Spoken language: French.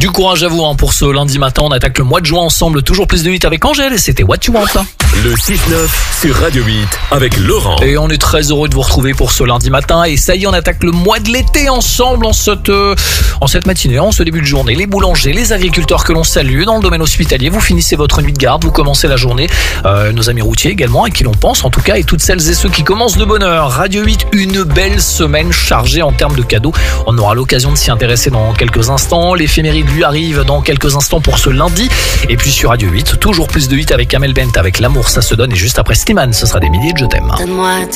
Du courage à vous pour ce lundi matin. On attaque le mois de juin ensemble. Toujours plus de 8 avec Angèle et c'était What You Want. Le 6-9 sur Radio 8 avec Laurent. Et on est très heureux de vous retrouver pour ce lundi matin. Et ça y est, on attaque le mois de l'été ensemble en cette matinée, en ce début de journée. Les boulangers, les agriculteurs que l'on salue dans le domaine hospitalier. Vous finissez votre nuit de garde, vous commencez la journée. Nos amis routiers également, à qui l'on pense en tout cas. Et toutes celles et ceux qui commencent de bonne heure. Radio 8, une belle semaine chargée en termes de cadeaux. On aura l'occasion de s'y intéresser dans quelques instants. L'éphéméride lui arrive dans quelques instants pour ce lundi. Et puis sur Radio 8, toujours plus de 8 avec Amel Bent, avec L'amour ça se donne. Et juste après Slimane, ce sera des milliers de Je t'aime.